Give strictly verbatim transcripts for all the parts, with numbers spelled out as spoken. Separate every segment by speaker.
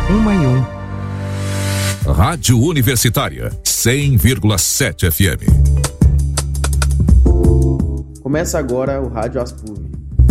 Speaker 1: uma e um.
Speaker 2: Rádio Universitária, cem vírgula sete F M.
Speaker 3: Começa agora o Rádio Aspuv.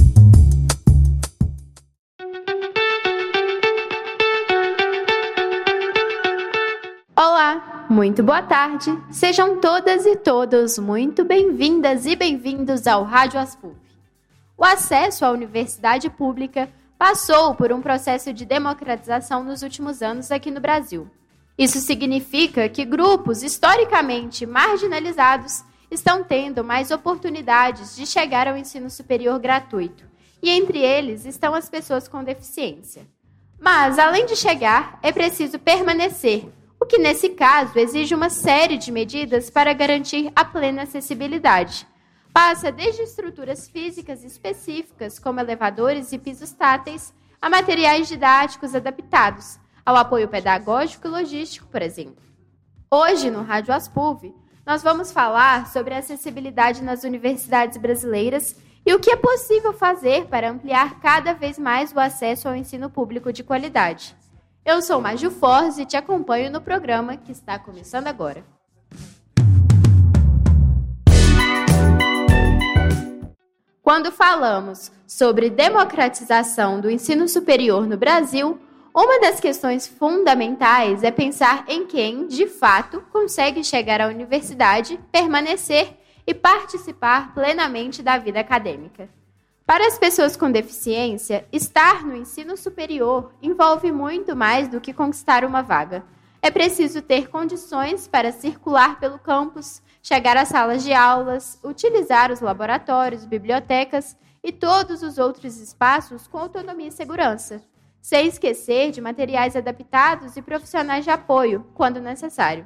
Speaker 4: Olá, muito boa tarde. Sejam todas e todos muito bem-vindas e bem-vindos ao Rádio Aspuv. O acesso à universidade pública passou por um processo de democratização nos últimos anos aqui no Brasil. Isso significa que grupos historicamente marginalizados estão tendo mais oportunidades de chegar ao ensino superior gratuito, e entre eles estão as pessoas com deficiência. Mas, além de chegar, é preciso permanecer, o que, nesse caso, exige uma série de medidas para garantir a plena acessibilidade. Passa desde estruturas físicas específicas, como elevadores e pisos táteis, a materiais didáticos adaptados, ao apoio pedagógico e logístico, por exemplo. Hoje, no Rádio Aspuv, nós vamos falar sobre a acessibilidade nas universidades brasileiras e o que é possível fazer para ampliar cada vez mais o acesso ao ensino público de qualidade. Eu sou Maju Forz e te acompanho no programa que está começando agora. Quando falamos sobre democratização do ensino superior no Brasil, uma das questões fundamentais é pensar em quem, de fato, consegue chegar à universidade, permanecer e participar plenamente da vida acadêmica. Para as pessoas com deficiência, estar no ensino superior envolve muito mais do que conquistar uma vaga. É preciso ter condições para circular pelo campus, chegar às salas de aulas, utilizar os laboratórios, bibliotecas e todos os outros espaços com autonomia e segurança, sem esquecer de materiais adaptados e profissionais de apoio, quando necessário.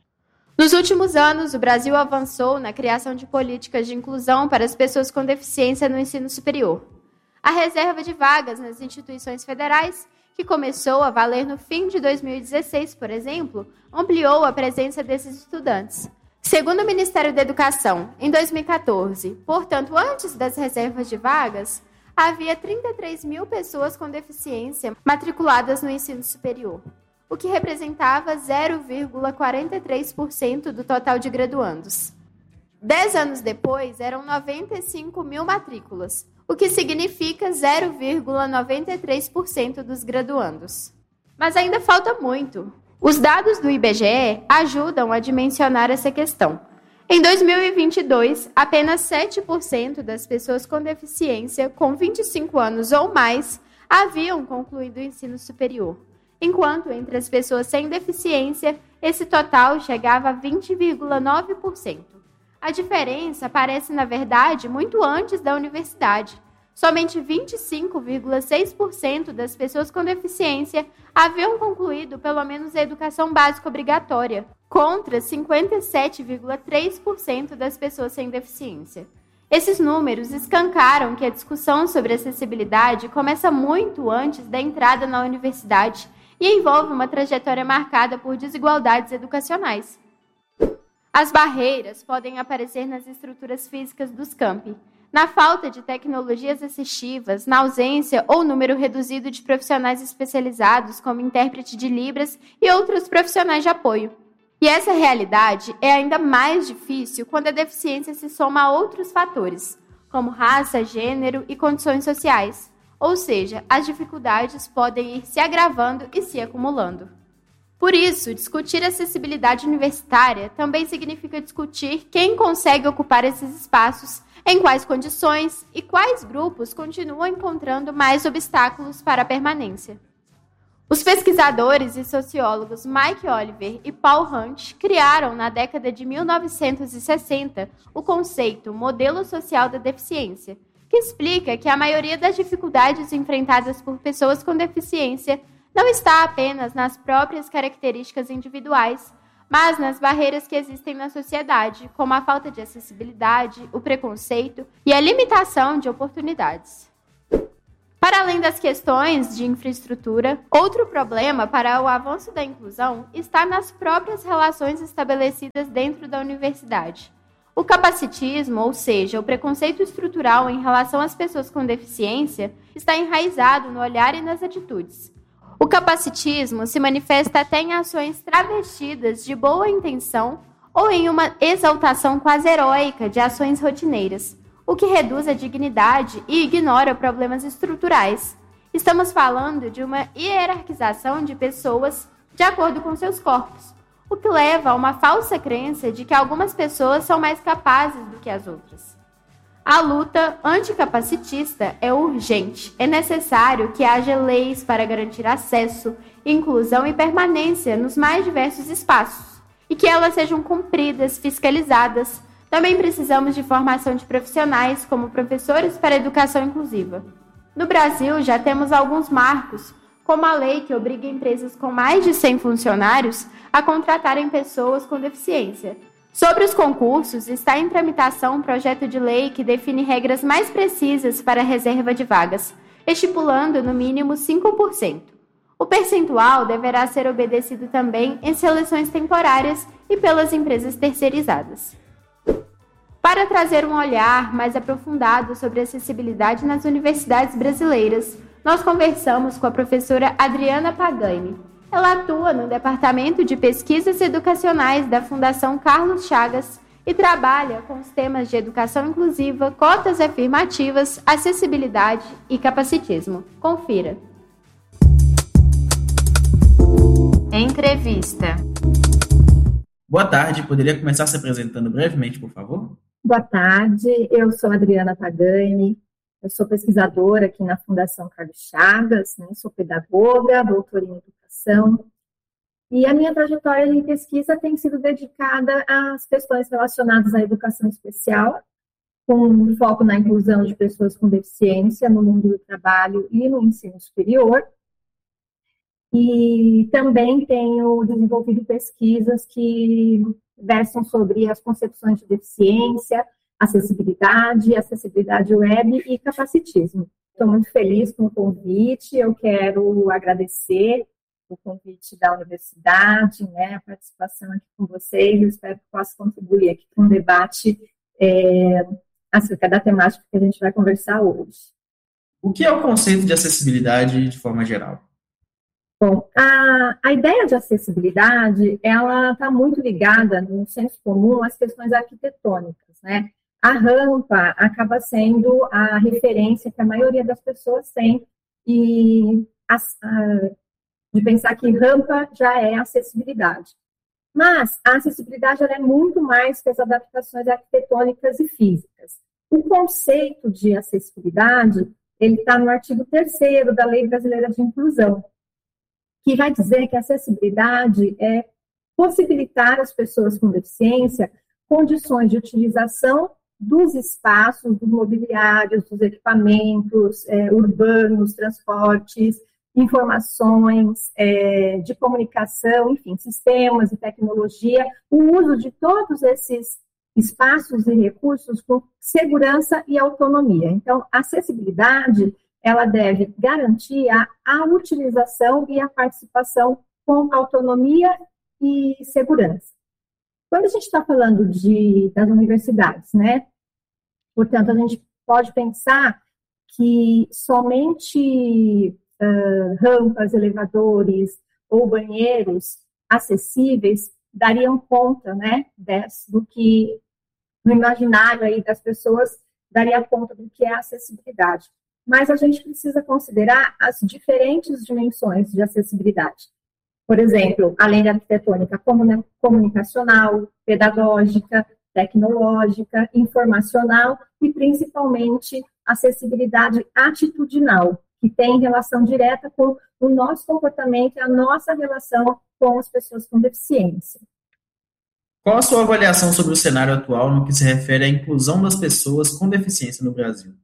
Speaker 4: Nos últimos anos, o Brasil avançou na criação de políticas de inclusão para as pessoas com deficiência no ensino superior. A reserva de vagas nas instituições federais, que começou a valer no fim de dois mil e dezesseis, por exemplo, ampliou a presença desses estudantes. Segundo o Ministério da Educação, em dois mil e quatorze, portanto, antes das reservas de vagas, havia trinta e três mil pessoas com deficiência matriculadas no ensino superior, o que representava zero vírgula quarenta e três por cento do total de graduandos. Dez anos depois, eram noventa e cinco mil matrículas, o que significa zero vírgula noventa e três por cento dos graduandos. Mas ainda falta muito. Os dados do I B G E ajudam a dimensionar essa questão. Em dois mil e vinte e dois, apenas sete por cento das pessoas com deficiência com vinte e cinco anos ou mais haviam concluído o ensino superior, enquanto entre as pessoas sem deficiência, esse total chegava a vinte vírgula nove por cento. A diferença aparece, na verdade, muito antes da universidade. Somente vinte e cinco vírgula seis por cento das pessoas com deficiência haviam concluído pelo menos a educação básica obrigatória, contra cinquenta e sete vírgula três por cento das pessoas sem deficiência. Esses números escancaram que a discussão sobre acessibilidade começa muito antes da entrada na universidade e envolve uma trajetória marcada por desigualdades educacionais. As barreiras podem aparecer nas estruturas físicas dos campi, na falta de tecnologias assistivas, na ausência ou número reduzido de profissionais especializados, como intérprete de Libras e outros profissionais de apoio. E essa realidade é ainda mais difícil quando a deficiência se soma a outros fatores, como raça, gênero e condições sociais. Ou seja, as dificuldades podem ir se agravando e se acumulando. Por isso, discutir acessibilidade universitária também significa discutir quem consegue ocupar esses espaços, em quais condições e quais grupos continuam encontrando mais obstáculos para a permanência. Os pesquisadores e sociólogos Mike Oliver e Paul Hunt criaram, na década de mil novecentos e sessenta, o conceito modelo social da deficiência, que explica que a maioria das dificuldades enfrentadas por pessoas com deficiência não está apenas nas próprias características individuais, mas nas barreiras que existem na sociedade, como a falta de acessibilidade, o preconceito e a limitação de oportunidades. Para além das questões de infraestrutura, outro problema para o avanço da inclusão está nas próprias relações estabelecidas dentro da universidade. O capacitismo, ou seja, o preconceito estrutural em relação às pessoas com deficiência, está enraizado no olhar e nas atitudes. O capacitismo se manifesta até em ações travestidas de boa intenção ou em uma exaltação quase heróica de ações rotineiras, o que reduz a dignidade e ignora problemas estruturais. Estamos falando de uma hierarquização de pessoas de acordo com seus corpos, o que leva a uma falsa crença de que algumas pessoas são mais capazes do que as outras. A luta anticapacitista é urgente. É necessário que haja leis para garantir acesso, inclusão e permanência nos mais diversos espaços, e que elas sejam cumpridas, fiscalizadas. Também precisamos de formação de profissionais, como professores para a educação inclusiva. No Brasil, já temos alguns marcos, como a lei que obriga empresas com mais de cem funcionários a contratarem pessoas com deficiência. Sobre os concursos, está em tramitação um projeto de lei que define regras mais precisas para a reserva de vagas, estipulando no mínimo cinco por cento. O percentual deverá ser obedecido também em seleções temporárias e pelas empresas terceirizadas. Para trazer um olhar mais aprofundado sobre a acessibilidade nas universidades brasileiras, nós conversamos com a professora Adriana Pagani. Ela atua no Departamento de Pesquisas Educacionais da Fundação Carlos Chagas e trabalha com os temas de educação inclusiva, cotas afirmativas, acessibilidade e capacitismo. Confira. Entrevista.
Speaker 3: Boa tarde, poderia começar se apresentando brevemente, por favor?
Speaker 5: Boa tarde, eu sou Adriana Pagani, eu sou pesquisadora aqui na Fundação Carlos Chagas, né? Sou pedagoga, doutora em educação, e a minha trajetória de pesquisa tem sido dedicada às questões relacionadas à educação especial, com foco na inclusão de pessoas com deficiência no mundo do trabalho e no ensino superior. E também tenho desenvolvido pesquisas que versam sobre as concepções de deficiência, acessibilidade, acessibilidade web e capacitismo. Estou muito feliz com o convite, eu quero agradecer o convite da universidade, né, a participação aqui com vocês, eu espero que possa contribuir aqui com um debate é, acerca da temática que a gente vai conversar hoje.
Speaker 3: O que é o conceito de acessibilidade de forma geral?
Speaker 5: Bom, a, a ideia de acessibilidade, ela está muito ligada, no senso comum, às questões arquitetônicas, né? A rampa acaba sendo a referência que a maioria das pessoas tem, e a, a, de pensar que rampa já é acessibilidade. Mas a acessibilidade ela é muito mais que as adaptações arquitetônicas e físicas. O conceito de acessibilidade, ele está no artigo terceiro da Lei Brasileira de Inclusão, que vai dizer que a acessibilidade é possibilitar às pessoas com deficiência condições de utilização dos espaços, dos mobiliários, dos equipamentos é, urbanos, transportes, informações é, de comunicação, enfim, sistemas e tecnologia, o uso de todos esses espaços e recursos com segurança e autonomia. Então, a acessibilidade ela deve garantir a, a utilização e a participação com autonomia e segurança. Quando a gente está falando de, das universidades, né, portanto, a gente pode pensar que somente uh, rampas, elevadores ou banheiros acessíveis dariam conta, né, desse, do que no imaginário aí das pessoas daria conta do que é acessibilidade. Mas a gente precisa considerar as diferentes dimensões de acessibilidade. Por exemplo, além da arquitetônica comunicacional, pedagógica, tecnológica, informacional e, principalmente, acessibilidade atitudinal, que tem relação direta com o nosso comportamento e a nossa relação com as pessoas com deficiência.
Speaker 3: Qual a sua avaliação sobre o cenário atual no que se refere à inclusão das pessoas com deficiência no Brasil?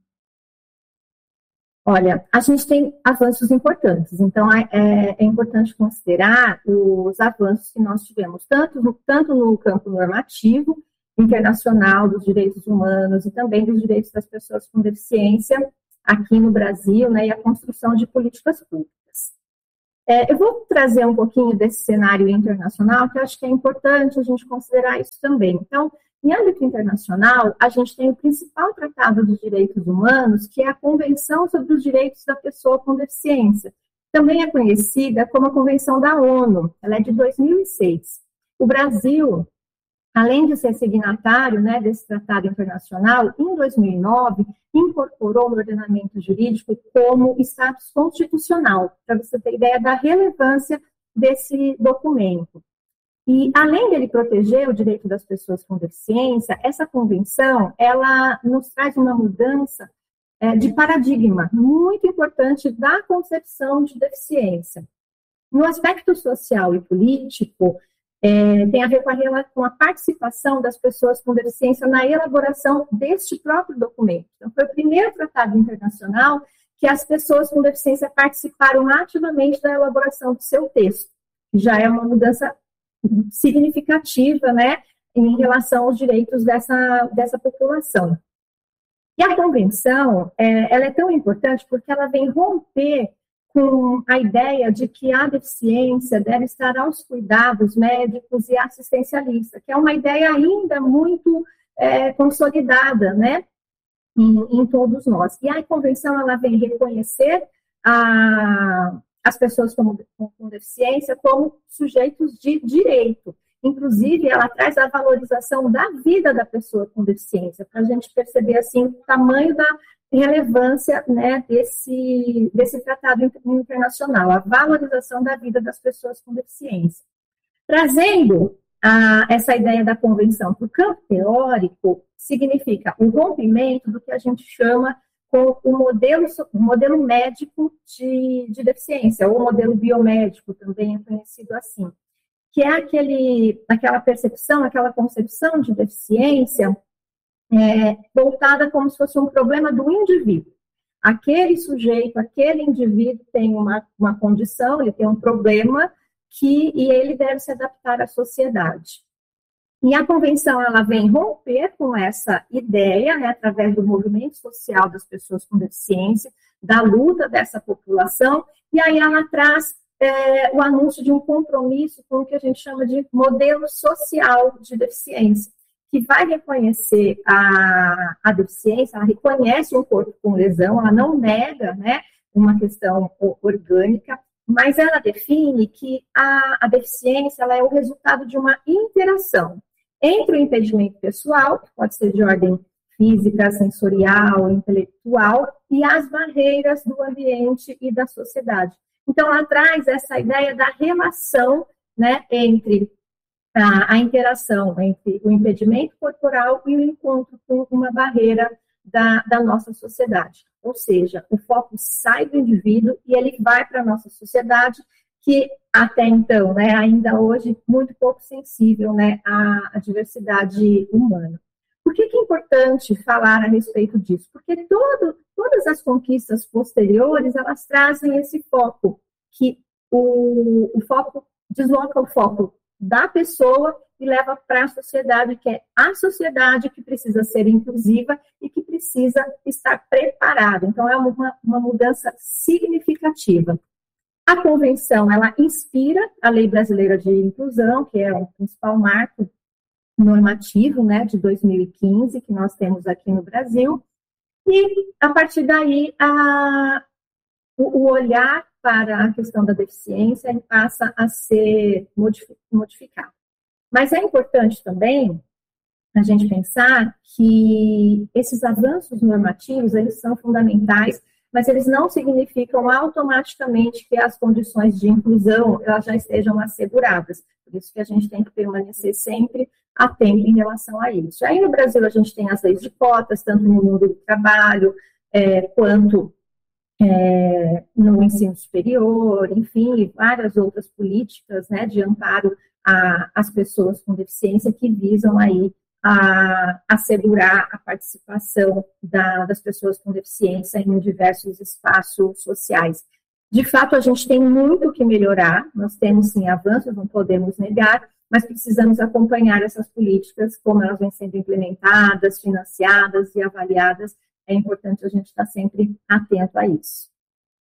Speaker 5: Olha, a gente tem avanços importantes, então é, é importante considerar os avanços que nós tivemos, tanto no, tanto no campo normativo, internacional, dos direitos humanos e também dos direitos das pessoas com deficiência aqui no Brasil, né, e a construção de políticas públicas. É, eu vou trazer um pouquinho desse cenário internacional, que eu acho que é importante a gente considerar isso também. Então, em âmbito internacional, a gente tem o principal tratado dos direitos humanos, que é a Convenção sobre os Direitos da Pessoa com Deficiência, Também é conhecida como a Convenção da ONU, ela é de dois mil e seis. O Brasil, além de ser signatário, né, desse tratado internacional, em dois mil e nove, incorporou no ordenamento jurídico como status constitucional, para você ter ideia da relevância desse documento. E, além dele proteger o direito das pessoas com deficiência, essa convenção, ela nos traz uma mudança é, de paradigma muito importante da concepção de deficiência. No aspecto social e político, é, tem a ver com a, com a participação das pessoas com deficiência na elaboração deste próprio documento. Então, foi o primeiro tratado internacional que as pessoas com deficiência participaram ativamente da elaboração do seu texto, que já é uma mudança significativa, né, em relação aos direitos dessa, dessa população. E a convenção, é, ela é tão importante porque ela vem romper com a ideia de que a deficiência deve estar aos cuidados médicos e assistencialistas, que é uma ideia ainda muito é, consolidada, né, em, em todos nós. E a convenção, ela vem reconhecer a, as pessoas com, com, com deficiência como sujeitos de direito. Inclusive, ela traz a valorização da vida da pessoa com deficiência, para a gente perceber, assim, o tamanho da relevância, né, desse, desse tratado internacional, a valorização da vida das pessoas com deficiência. Trazendo a, essa ideia da convenção para o campo teórico, significa o rompimento do que a gente chama com o modelo, o modelo médico de, de deficiência, ou modelo biomédico, também é conhecido assim, que é aquele, aquela percepção, aquela concepção de deficiência é, voltada como se fosse um problema do indivíduo. Aquele sujeito, aquele indivíduo tem uma, uma condição, ele tem um problema que, e ele deve se adaptar à sociedade. E a convenção, ela vem romper com essa ideia, né, através do movimento social das pessoas com deficiência, da luta dessa população, e aí ela traz É, o anúncio de um compromisso com o que a gente chama de modelo social de deficiência, que vai reconhecer a, a deficiência, ela reconhece um corpo com lesão, ela não nega, né, uma questão orgânica, mas ela define que a, a deficiência, ela é o resultado de uma interação entre o impedimento pessoal, que pode ser de ordem física, sensorial, intelectual, e as barreiras do ambiente e da sociedade. Então, ela traz essa ideia da relação, né, entre a, a interação entre o impedimento corporal e o encontro com uma barreira da, da nossa sociedade. Ou seja, o foco sai do indivíduo e ele vai para a nossa sociedade, que até então, né, ainda hoje, muito pouco sensível, né, à, à diversidade humana. Por que que é importante falar a respeito disso? Porque todo, todas as conquistas posteriores, elas trazem esse foco, que o, o foco desloca o foco da pessoa e leva para a sociedade, que é a sociedade que precisa ser inclusiva e que precisa estar preparada. Então, é uma, uma mudança significativa. A convenção, ela inspira a Lei Brasileira de Inclusão, que é o principal marco normativo, né, de dois mil e quinze, que nós temos aqui no Brasil, e, a partir daí, a, o, o olhar para a questão da deficiência ele passa a ser modificado. Mas é importante também a gente pensar que esses avanços normativos, eles são fundamentais, mas eles não significam automaticamente que as condições de inclusão elas já estejam asseguradas. Por isso que a gente tem que permanecer sempre atento em relação a isso. Aí no Brasil a gente tem as leis de cotas, tanto no mundo do trabalho, é, quanto é, no ensino superior, enfim, várias outras políticas, né, de amparo às pessoas com deficiência que visam aí a assegurar a participação da, das pessoas com deficiência em diversos espaços sociais. De fato, a gente tem muito que melhorar, nós temos sim avanços, não podemos negar, mas precisamos acompanhar essas políticas, como elas vêm sendo implementadas, financiadas e avaliadas. É importante a gente estar sempre atento a isso.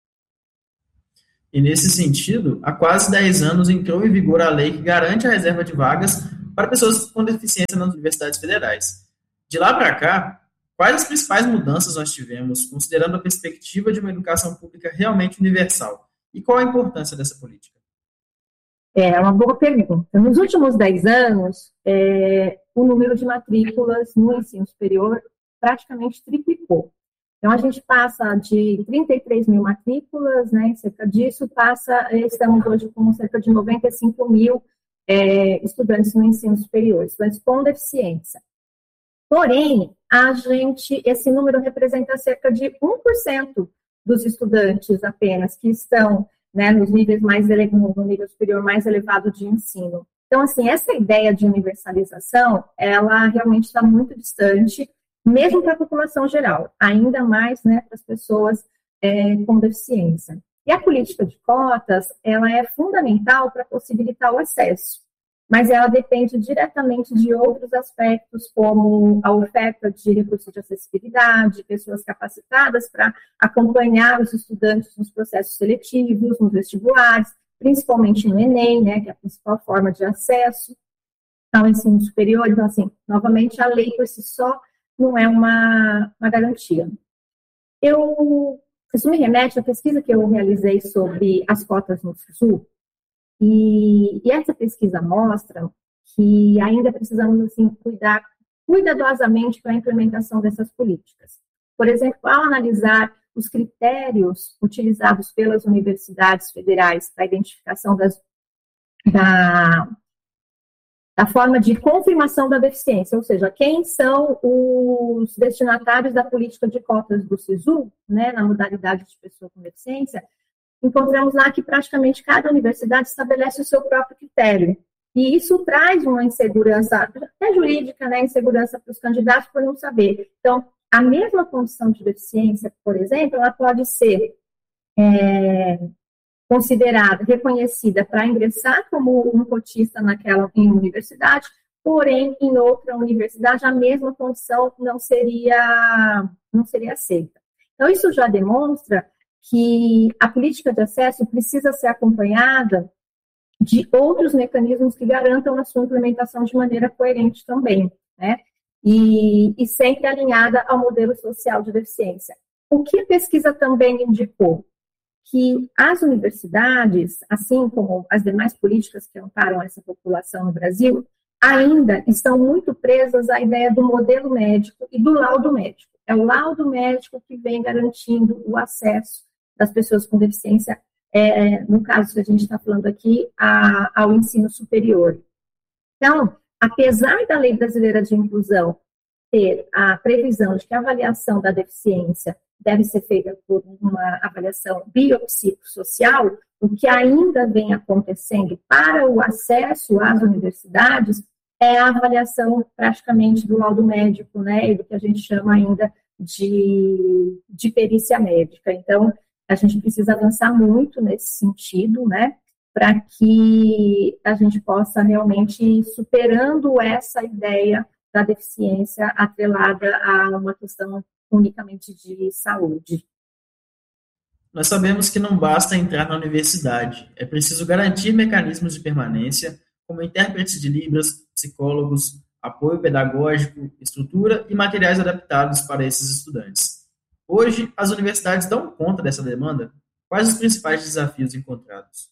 Speaker 3: E nesse sentido, há quase dez anos entrou em vigor a lei que garante a reserva de vagas para pessoas com deficiência nas universidades federais. De lá para cá, quais as principais mudanças nós tivemos, considerando a perspectiva de uma educação pública realmente universal? E qual a importância dessa política?
Speaker 5: É uma boa pergunta. Nos últimos dez anos, é, o número de matrículas no ensino superior praticamente triplicou. Então, a gente passa de trinta e três mil matrículas, né, cerca disso, passa, estamos hoje com cerca de noventa e cinco mil é, estudantes no ensino superior, estudantes com deficiência. Porém, a gente, esse número representa cerca de um por cento dos estudantes apenas que estão, né, nos níveis mais elevados, no nível superior mais elevado de ensino. Então, assim, essa ideia de universalização, ela realmente está muito distante, mesmo para a população geral, ainda mais, né, para as pessoas é, com deficiência. E a política de cotas, ela é fundamental para possibilitar o acesso, mas ela depende diretamente de outros aspectos, como a oferta de recursos de acessibilidade, pessoas capacitadas para acompanhar os estudantes nos processos seletivos, nos vestibulares, principalmente no Enem, né, que é a principal forma de acesso ao ensino superior. Então, assim, novamente, a lei por si só não é uma, uma garantia. Eu, isso me remete à pesquisa que eu realizei sobre as cotas no SISU, e, e essa pesquisa mostra que ainda precisamos, assim, cuidar cuidadosamente para a implementação dessas políticas. Por exemplo, ao analisar os critérios utilizados pelas universidades federais para a identificação das, da, da forma de confirmação da deficiência, ou seja, quem são os destinatários da política de cotas do SISU, né, na modalidade de pessoa com deficiência, encontramos lá que praticamente cada universidade estabelece o seu próprio critério. E isso traz uma insegurança, até jurídica, né, insegurança para os candidatos por não saber. Então, a mesma condição de deficiência, por exemplo, ela pode ser é, considerada, reconhecida para ingressar como um cotista naquela em universidade, porém, em outra universidade, a mesma condição não seria, não seria aceita. Então, isso já demonstra que a política de acesso precisa ser acompanhada de outros mecanismos que garantam a sua implementação de maneira coerente também, né? E, e sempre alinhada ao modelo social de deficiência. O que a pesquisa também indicou? Que as universidades, assim como as demais políticas que amparam essa população no Brasil, ainda estão muito presas à ideia do modelo médico e do laudo médico. É o laudo médico que vem garantindo o acesso das pessoas com deficiência, é, no caso que a gente está falando aqui, a, ao ensino superior. Então, apesar da Lei Brasileira de Inclusão ter a previsão de que a avaliação da deficiência deve ser feita por uma avaliação biopsicossocial, o que ainda vem acontecendo para o acesso às universidades é a avaliação praticamente do laudo médico, né, e do que a gente chama ainda de, de perícia médica. Então, a gente precisa avançar muito nesse sentido, né, para que a gente possa realmente ir superando essa ideia da deficiência atrelada a uma questão unicamente de saúde.
Speaker 3: Nós sabemos que não basta entrar na universidade, é preciso garantir mecanismos de permanência, como intérpretes de Libras, psicólogos, apoio pedagógico, estrutura e materiais adaptados para esses estudantes. Hoje, as universidades dão conta dessa demanda? Quais os principais desafios encontrados?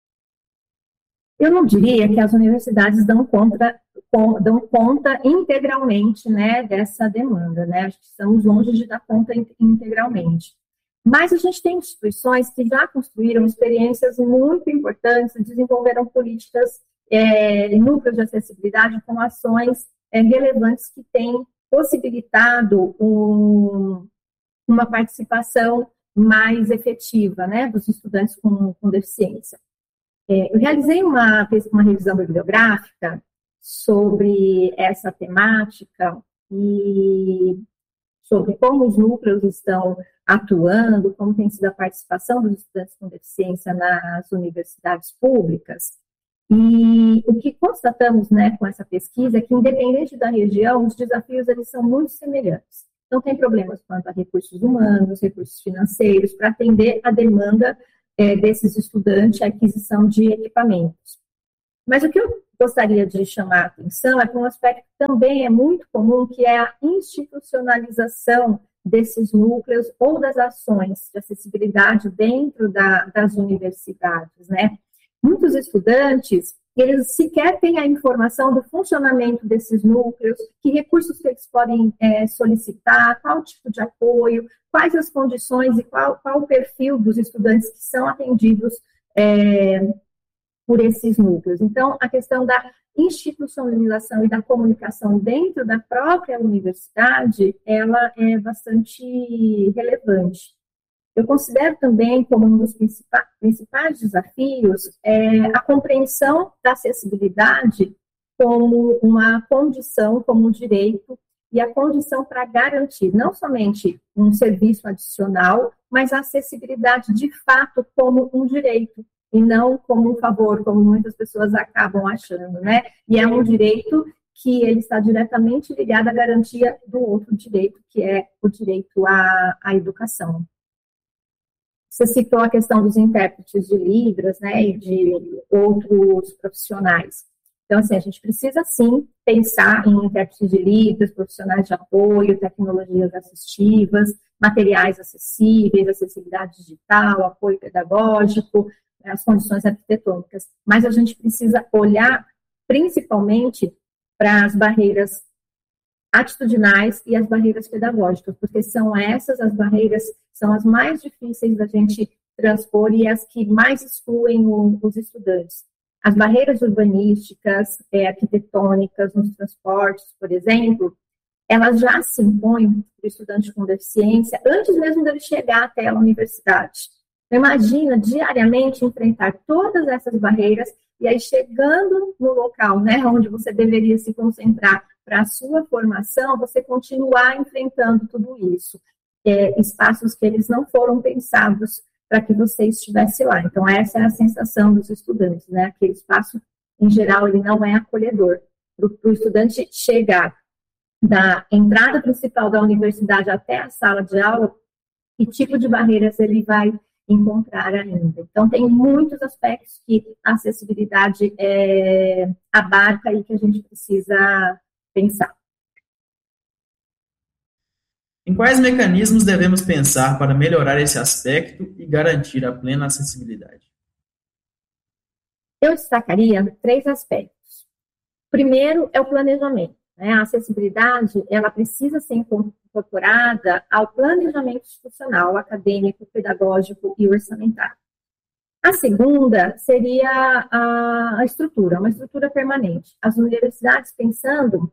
Speaker 5: Eu não diria que as universidades dão conta, dão conta integralmente, né, dessa demanda, né? Acho que estamos longe de dar conta integralmente. Mas a gente tem instituições que já construíram experiências muito importantes, desenvolveram políticas, é, núcleos de acessibilidade com ações é, relevantes que têm possibilitado um, uma participação mais efetiva, né, dos estudantes com, com deficiência. É, eu realizei uma, uma revisão bibliográfica sobre essa temática e sobre como os núcleos estão atuando, como tem sido a participação dos estudantes com deficiência nas universidades públicas. E o que constatamos, né, com essa pesquisa é que, independente da região, os desafios eles são muito semelhantes. Então, tem problemas quanto a recursos humanos, recursos financeiros, para atender a demanda é, desses estudantes, a aquisição de equipamentos. Mas o que eu gostaria de chamar a atenção é que um aspecto que também é muito comum, que é a institucionalização desses núcleos ou das ações de acessibilidade dentro da, das universidades, né? Muitos estudantes, eles sequer têm a informação do funcionamento desses núcleos, que recursos que eles podem é, solicitar, qual tipo de apoio, quais as condições e qual, qual o perfil dos estudantes que são atendidos é, por esses núcleos. Então, a questão da institucionalização e da comunicação dentro da própria universidade, ela é bastante relevante. Eu considero também como um dos principais desafios é, a compreensão da acessibilidade como uma condição, como um direito, e a condição para garantir não somente um serviço adicional, mas a acessibilidade de fato como um direito, e não como um favor, como muitas pessoas acabam achando, né? E é um direito que ele está diretamente ligado à garantia do outro direito, que é o direito à, à educação. Você citou a questão dos intérpretes de Libras, né, e de outros profissionais. Então, assim, a gente precisa, sim, pensar em intérpretes de Libras, profissionais de apoio, tecnologias assistivas, materiais acessíveis, acessibilidade digital, apoio pedagógico, as condições arquitetônicas. Mas a gente precisa olhar, principalmente, para as barreiras atitudinais e as barreiras pedagógicas, porque são essas as barreiras, são as mais difíceis da gente transpor e as que mais excluem o, os estudantes. As barreiras urbanísticas, é, arquitetônicas, nos transportes, por exemplo, elas já se impõem para o estudante com deficiência antes mesmo dele chegar até a universidade. Então, imagina diariamente enfrentar todas essas barreiras e aí chegando no local, né, onde você deveria se concentrar para a sua formação, você continuar enfrentando tudo isso. É, espaços que eles não foram pensados para que você estivesse lá. Então, essa é a sensação dos estudantes, né? Aquele espaço, em geral, ele não é acolhedor. Para o estudante chegar da entrada principal da universidade até a sala de aula, que tipo de barreiras ele vai encontrar ainda. Então, tem muitos aspectos que a acessibilidade é, abarca e que a gente precisa pensar.
Speaker 3: Em quais mecanismos devemos pensar para melhorar esse aspecto e garantir a plena acessibilidade?
Speaker 5: Eu destacaria três aspectos. Primeiro é o planejamento. Né? A acessibilidade, ela precisa ser incorporada ao planejamento institucional, acadêmico, pedagógico e orçamentário. A segunda seria a, a estrutura, uma estrutura permanente. As universidades pensando,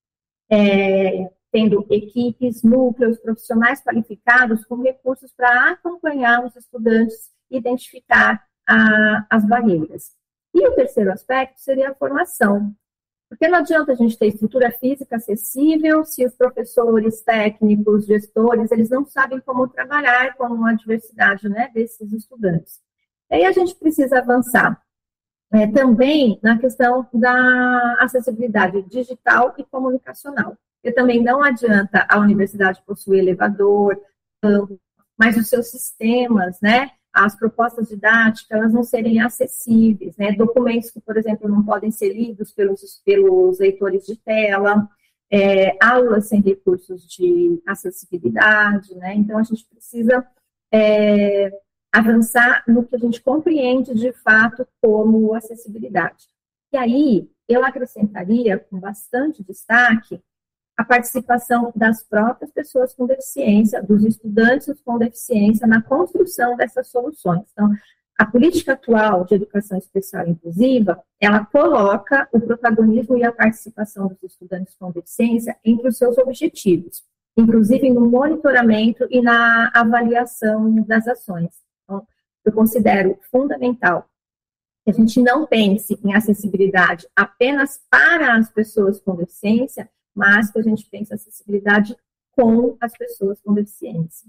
Speaker 5: é, tendo equipes, núcleos, profissionais qualificados com recursos para acompanhar os estudantes e identificar a, as barreiras. E o terceiro aspecto seria a formação. Porque não adianta a gente ter estrutura física acessível se os professores, técnicos, gestores, eles não sabem como trabalhar com a diversidade, né, desses estudantes. E aí a gente precisa avançar é, também na questão da acessibilidade digital e comunicacional. Porque também não adianta a universidade possuir elevador, mas os seus sistemas, né, as propostas didáticas, elas não serem acessíveis, né, documentos que, por exemplo, não podem ser lidos pelos, pelos leitores de tela, é, aulas sem recursos de acessibilidade, né, então a gente precisa é, avançar no que a gente compreende de fato como acessibilidade. E aí, eu acrescentaria, com bastante destaque, a participação das próprias pessoas com deficiência, dos estudantes com deficiência na construção dessas soluções. Então, a política atual de educação especial e inclusiva, ela coloca o protagonismo e a participação dos estudantes com deficiência entre os seus objetivos, inclusive no monitoramento e na avaliação das ações. Então, eu considero fundamental que a gente não pense em acessibilidade apenas para as pessoas com deficiência, mas que a gente pense acessibilidade com as pessoas com deficiência.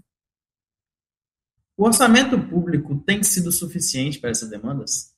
Speaker 3: O orçamento público tem sido suficiente para essas demandas?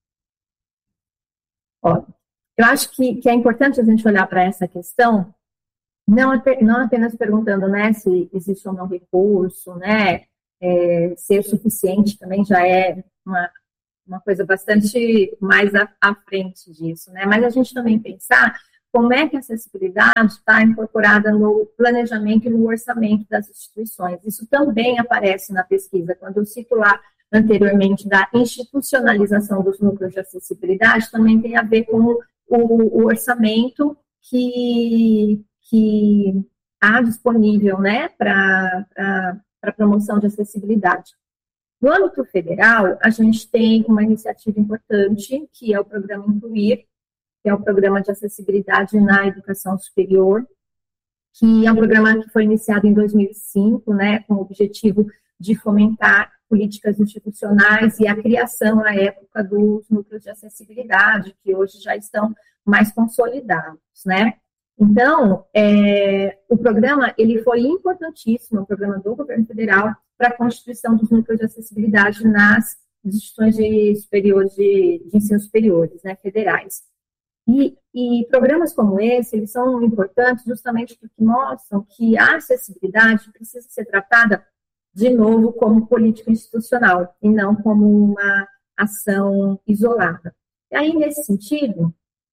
Speaker 5: Ó, eu acho que, que é importante a gente olhar para essa questão, não, não apenas perguntando, né, se existe ou não recurso, né, é, ser suficiente também já é uma, uma coisa bastante mais à, à frente disso, né, mas a gente também pensar como é que a acessibilidade está incorporada no planejamento e no orçamento das instituições. Isso também aparece na pesquisa. Quando eu cito lá anteriormente da institucionalização dos núcleos de acessibilidade, também tem a ver com o, o orçamento que, que há disponível, né, para a promoção de acessibilidade. No âmbito federal, a gente tem uma iniciativa importante, que é o Programa Incluir, que é o Programa de Acessibilidade na Educação Superior, que é um programa que foi iniciado em dois mil e cinco, né, com o objetivo de fomentar políticas institucionais e a criação, na época, dos núcleos de acessibilidade, que hoje já estão mais consolidados, né. Então, é, o programa, ele foi importantíssimo, o programa do governo federal, para a constituição dos núcleos de acessibilidade nas instituições de, superiores, de, de ensino superiores, né, federais. E, e programas como esse, eles são importantes justamente porque mostram que a acessibilidade precisa ser tratada, de novo, como política institucional, e não como uma ação isolada. E aí, nesse sentido,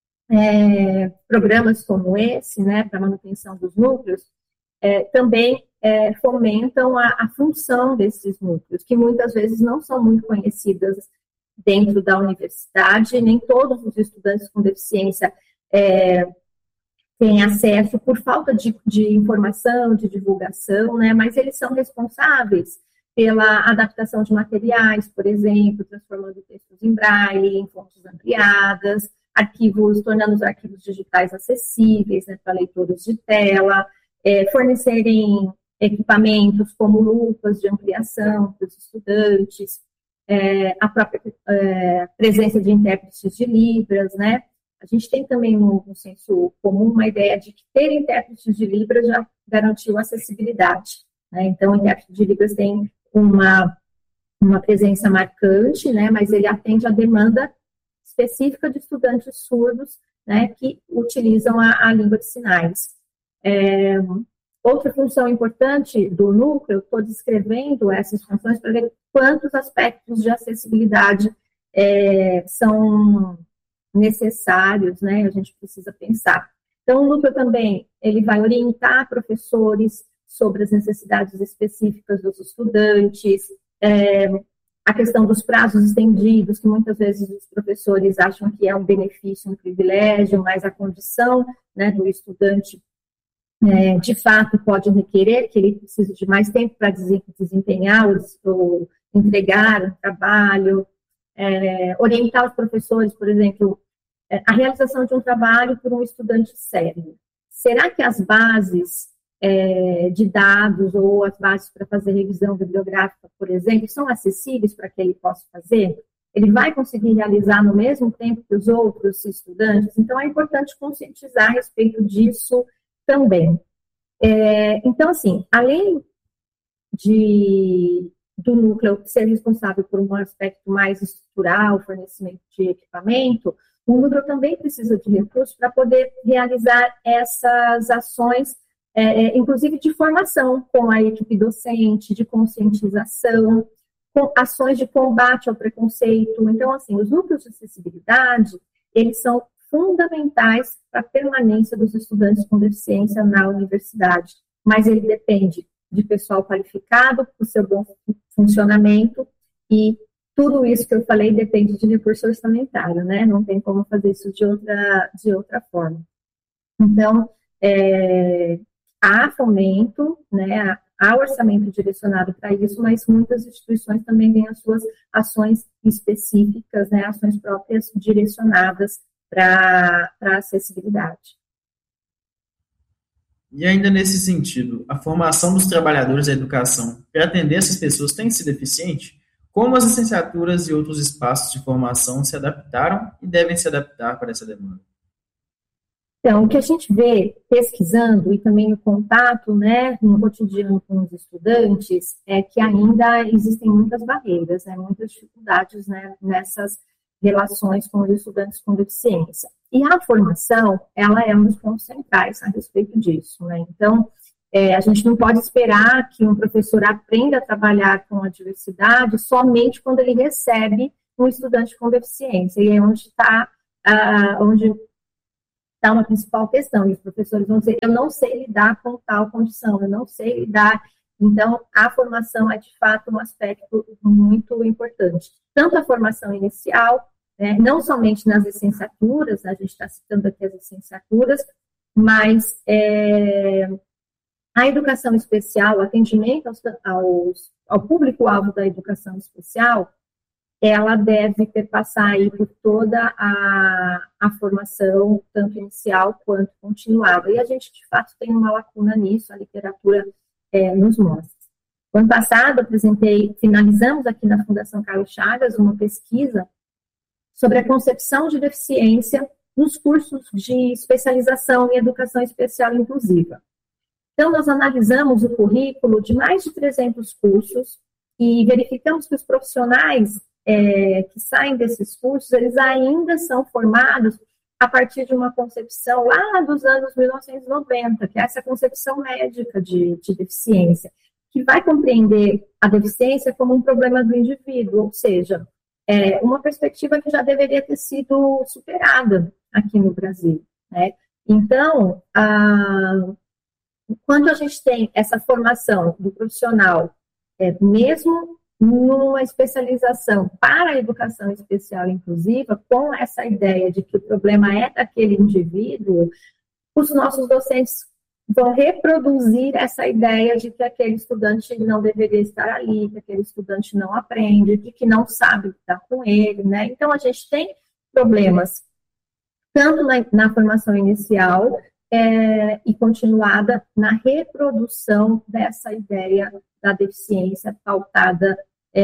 Speaker 5: É, programas como esse, né, para manutenção dos núcleos, é, também é, fomentam a, a função desses núcleos, que muitas vezes não são muito conhecidas dentro da universidade, nem todos os estudantes com deficiência é, têm acesso por falta de, de informação, de divulgação, né, mas eles são responsáveis pela adaptação de materiais, por exemplo, transformando textos em braille, em fontes ampliadas, arquivos, tornando os arquivos digitais acessíveis, né, para leitores de tela, é, fornecerem equipamentos como lupas de ampliação para os estudantes, é, a própria é, presença de intérpretes de Libras, né. A gente tem também no, no senso comum uma ideia de que ter intérpretes de Libras já garantiu acessibilidade, né. Então, o intérprete de Libras tem uma, uma presença marcante, né, mas ele atende à demanda específica de estudantes surdos, né, que utilizam a, a língua de sinais. É, outra função importante do núcleo, estou descrevendo essas funções para ver quantos aspectos de acessibilidade é, são necessários, né, a gente precisa pensar. Então, o núcleo também, ele vai orientar professores sobre as necessidades específicas dos estudantes, é, a questão dos prazos estendidos, que muitas vezes os professores acham que é um benefício, um privilégio, mas a condição, né, do estudante, é, de fato, pode requerer que ele precise de mais tempo para desempenhar ou entregar um trabalho, é, orientar os professores, por exemplo, é, a realização de um trabalho por um estudante cego. Será que as bases É, de dados ou as bases para fazer revisão bibliográfica, por exemplo, são acessíveis para que ele possa fazer? Ele vai conseguir realizar no mesmo tempo que os outros estudantes? Então, é importante conscientizar a respeito disso também. É, então, assim, além de, do núcleo ser responsável por um aspecto mais estrutural, fornecimento de equipamento, o núcleo também precisa de recursos para poder realizar essas ações, É, inclusive de formação com a equipe docente, de conscientização, com ações de combate ao preconceito. Então, assim, os núcleos de acessibilidade, eles são fundamentais para a permanência dos estudantes com deficiência na universidade, mas ele depende de pessoal qualificado para o seu bom funcionamento, e tudo isso que eu falei depende de recurso orçamentário, né? Não tem como fazer isso de outra, de outra forma. Então, é, há fomento, né, há orçamento direcionado para isso, mas muitas instituições também têm as suas ações específicas, né, ações próprias direcionadas para a acessibilidade.
Speaker 3: E ainda nesse sentido, a formação dos trabalhadores da educação para atender essas pessoas tem sido eficiente? Como as licenciaturas e outros espaços de formação se adaptaram e devem se adaptar para essa demanda?
Speaker 5: Então, o que a gente vê pesquisando e também no contato, né, no cotidiano com os estudantes, é que ainda existem muitas barreiras, né, muitas dificuldades, né, nessas relações com os estudantes com deficiência. E a formação, ela é um dos pontos centrais a respeito disso, né. Então, é, a gente não pode esperar que um professor aprenda a trabalhar com a diversidade somente quando ele recebe um estudante com deficiência. E é onde está, ah, onde está uma principal questão, e os professores vão dizer, eu não sei lidar com tal condição, eu não sei lidar. Então, a formação é, de fato, um aspecto muito importante. Tanto a formação inicial, né, não somente nas licenciaturas, a gente está citando aqui as licenciaturas, mas é, a educação especial, o atendimento aos, aos, ao público-alvo da educação especial, ela deve perpassar aí por toda a, a formação, tanto inicial quanto continuada. E a gente, de fato, tem uma lacuna nisso, a literatura é, nos mostra. O ano passado, apresentei, finalizamos aqui na Fundação Carlos Chagas, uma pesquisa sobre a concepção de deficiência nos cursos de especialização em educação especial inclusiva. Então, nós analisamos o currículo de mais de trezentos cursos e verificamos que os profissionais é, que saem desses cursos, eles ainda são formados a partir de uma concepção lá dos anos mil novecentos e noventa, que é essa concepção médica de, de deficiência, que vai compreender a deficiência como um problema do indivíduo, ou seja, é uma perspectiva que já deveria ter sido superada aqui no Brasil, né? Então, a, quando a gente tem essa formação do profissional, é, mesmo numa especialização para a educação especial inclusiva, com essa ideia de que o problema é daquele indivíduo, os nossos docentes vão reproduzir essa ideia de que aquele estudante não deveria estar ali, que aquele estudante não aprende, de que não sabe lidar com ele, né? Então, a gente tem problemas tanto na, na formação inicial é, e continuada na reprodução dessa ideia da deficiência pautada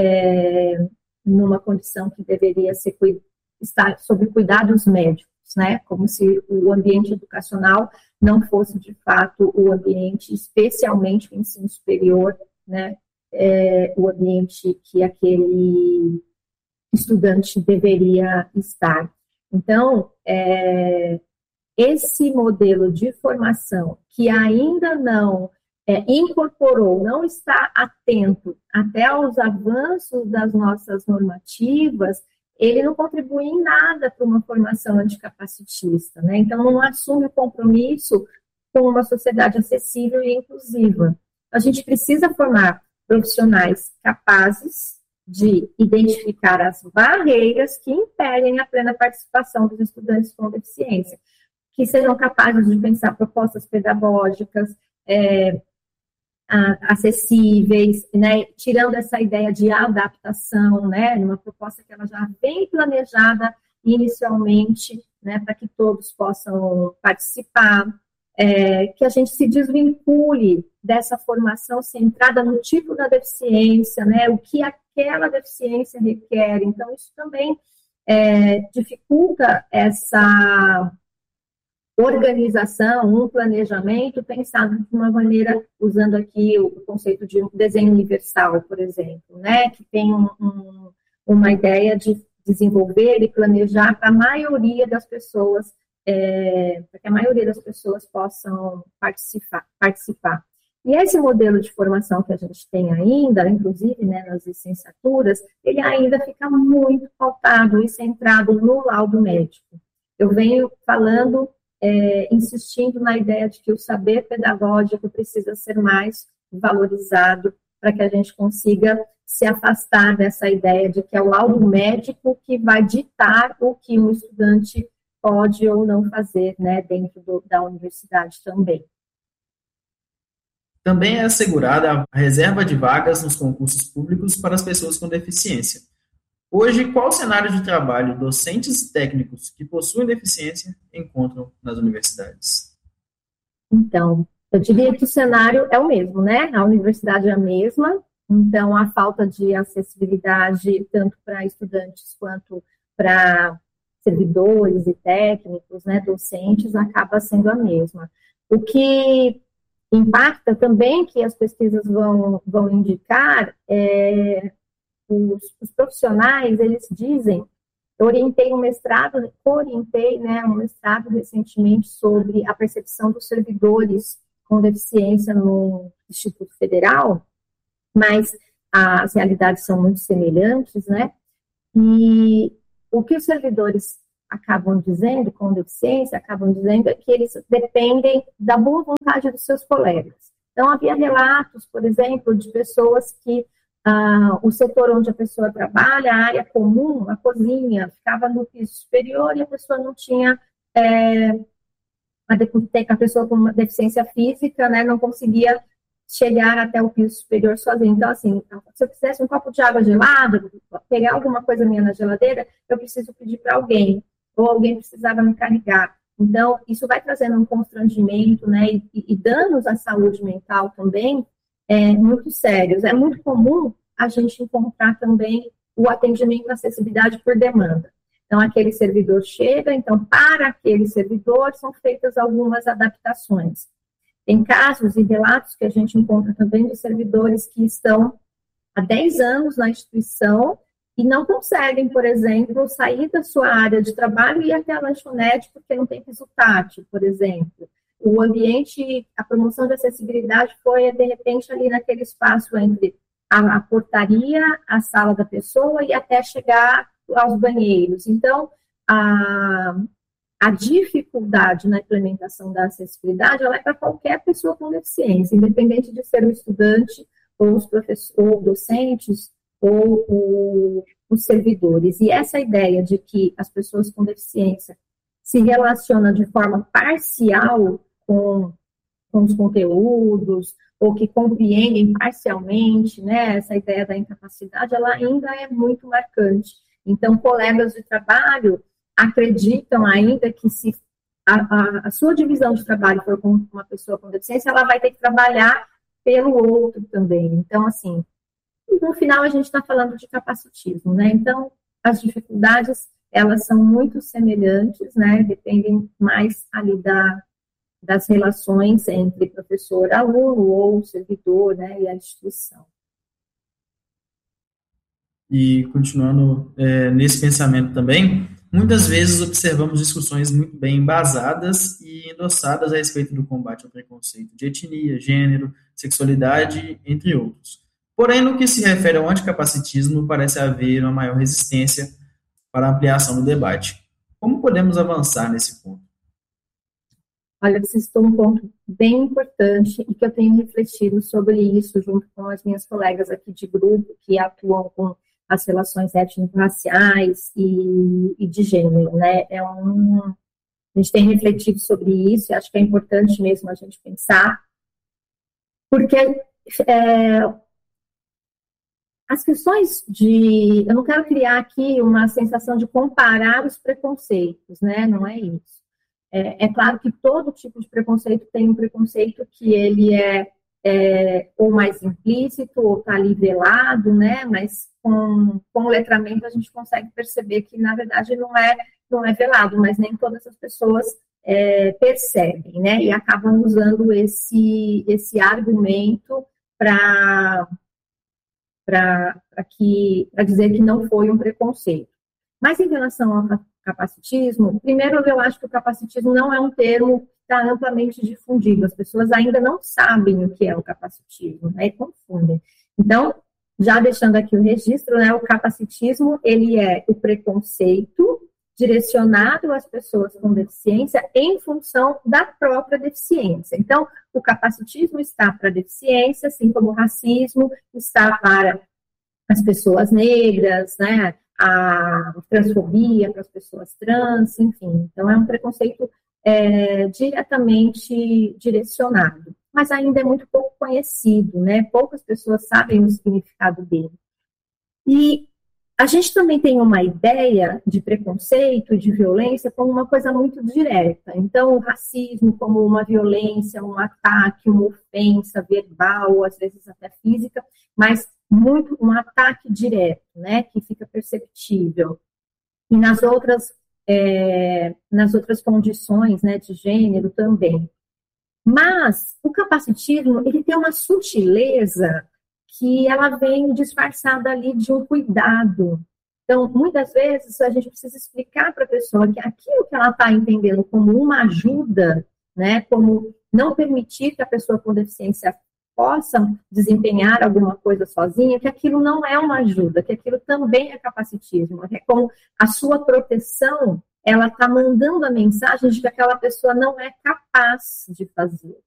Speaker 5: é, numa condição que deveria ser, estar sob cuidados médicos, né? Como se o ambiente educacional não fosse, de fato, o ambiente, especialmente o ensino superior, né? É, o ambiente que aquele estudante deveria estar. Então, é, esse modelo de formação que ainda não é, incorporou, não está atento até aos avanços das nossas normativas, ele não contribui em nada para uma formação anticapacitista, né? Então, não assume o compromisso com uma sociedade acessível e inclusiva. A gente precisa formar profissionais capazes de identificar as barreiras que impedem a plena participação dos estudantes com deficiência, que sejam capazes de pensar propostas pedagógicas, é, acessíveis, né, tirando essa ideia de adaptação, né, numa proposta que ela já vem planejada inicialmente, né, para que todos possam participar, é, que a gente se desvincule dessa formação centrada no tipo da deficiência, né, o que aquela deficiência requer. Então, isso também é, dificulta essa organização, um planejamento pensado de uma maneira, usando aqui o conceito de um desenho universal, por exemplo, né, que tem um, um, uma ideia de desenvolver e planejar para a maioria das pessoas, é, para que a maioria das pessoas possam participar, participar. E esse modelo de formação que a gente tem ainda, inclusive, né, nas licenciaturas, ele ainda fica muito pautado e centrado no laudo médico. Eu venho falando É, insistindo na ideia de que o saber pedagógico precisa ser mais valorizado para que a gente consiga se afastar dessa ideia de que é o laudo médico que vai ditar o que um estudante pode ou não fazer, né, dentro do, da universidade também.
Speaker 3: Também é assegurada a reserva de vagas nos concursos públicos para as pessoas com deficiência. Hoje, qual o cenário de trabalho docentes e técnicos que possuem deficiência encontram nas universidades?
Speaker 5: Então, eu diria que o cenário é o mesmo, né? A universidade é a mesma, então a falta de acessibilidade tanto para estudantes quanto para servidores e técnicos, né, docentes, acaba sendo a mesma. O que impacta também, que as pesquisas vão, vão indicar, é Os, os profissionais, eles dizem, eu orientei um mestrado, orientei, né, um mestrado recentemente sobre a percepção dos servidores com deficiência no Instituto Federal, mas as realidades são muito semelhantes, né, e o que os servidores acabam dizendo, com deficiência, acabam dizendo é que eles dependem da boa vontade dos seus colegas. Então, havia relatos, por exemplo, de pessoas que ah, o setor onde a pessoa trabalha, a área comum, a cozinha, ficava no piso superior e a pessoa não tinha, é, a, a pessoa com uma deficiência física, né, não conseguia chegar até o piso superior sozinho. Então, assim, se eu quisesse um copo de água gelada, pegar alguma coisa minha na geladeira, eu preciso pedir para alguém, ou alguém precisava me carregar. Então, isso vai trazendo um constrangimento, né, e, e danos à saúde mental também, é, muito sérios. É muito comum a gente encontrar também o atendimento à acessibilidade por demanda. Então, aquele servidor chega, então, para aquele servidor são feitas algumas adaptações. Tem casos e relatos que a gente encontra também de servidores que estão há dez anos na instituição e não conseguem, por exemplo, sair da sua área de trabalho e ir até a lanchonete porque não tem piso tátil, por exemplo. O ambiente, a promoção de acessibilidade foi, de repente, ali naquele espaço entre a, a portaria, a sala da pessoa e até chegar aos banheiros. Então, a... A dificuldade na implementação da acessibilidade, ela é para qualquer pessoa com deficiência, independente de ser um estudante, ou os professores, ou docentes, ou o, os servidores. E essa ideia de que as pessoas com deficiência se relacionam de forma parcial com, com os conteúdos, ou que compreendem parcialmente, né, essa ideia da incapacidade, ela ainda é muito marcante. Então, colegas de trabalho acreditam ainda que se a, a, a sua divisão de trabalho for com uma pessoa com deficiência, ela vai ter que trabalhar pelo outro também. Então, assim, no final a gente está falando de capacitismo, né? Então, as dificuldades, elas são muito semelhantes, né? Dependem mais ali da, das relações entre professor, aluno ou servidor, né? E a instituição.
Speaker 3: E continuando é, nesse pensamento também, muitas vezes observamos discussões muito bem embasadas e endossadas a respeito do combate ao preconceito de etnia, gênero, sexualidade, entre outros. Porém, no que se refere ao anticapacitismo, parece haver uma maior resistência para a ampliação do debate. Como podemos avançar nesse ponto?
Speaker 5: Olha, você citou um ponto bem importante e que eu tenho refletido sobre isso junto com as minhas colegas aqui de grupo que atuam com as relações étnico-raciais e, e de gênero, né? É um, a gente tem refletido sobre isso e acho que é importante mesmo a gente pensar, porque é, as questões de... Eu não quero criar aqui uma sensação de comparar os preconceitos, né? Não é isso. É, é claro que todo tipo de preconceito tem um preconceito que ele é, é ou mais implícito ou está ali velado, né? Mas com, com o letramento a gente consegue perceber que, na verdade, não é, não é velado, mas nem todas as pessoas é, percebem, né? E acabam usando esse, esse argumento para para dizer que não foi um preconceito. Mas em relação ao capacitismo, primeiro eu acho que o capacitismo não é um termo que está amplamente difundido, as pessoas ainda não sabem o que é o capacitismo, né, e confundem. Então, já deixando aqui o registro, né, o capacitismo, ele é o preconceito direcionado às pessoas com deficiência em função da própria deficiência. Então, o capacitismo está para a deficiência, assim como o racismo está para as pessoas negras, né, a transfobia para as pessoas trans, enfim. Então, é um preconceito é, diretamente direcionado, mas ainda é muito pouco conhecido, né? Poucas pessoas sabem o significado dele. E a gente também tem uma ideia de preconceito, de violência, como uma coisa muito direta. Então, o racismo como uma violência, um ataque, uma ofensa verbal, às vezes até física, mas muito um ataque direto, né, que fica perceptível. E nas outras, é, nas outras condições, né, de gênero também. Mas o capacitismo, ele tem uma sutileza que ela vem disfarçada ali de um cuidado. Então, muitas vezes, a gente precisa explicar para a pessoa que aquilo que ela está entendendo como uma ajuda, né, como não permitir que a pessoa com deficiência possa desempenhar alguma coisa sozinha, que aquilo não é uma ajuda, que aquilo também é capacitismo, é como a sua proteção ela está mandando a mensagem de que aquela pessoa não é capaz de fazer.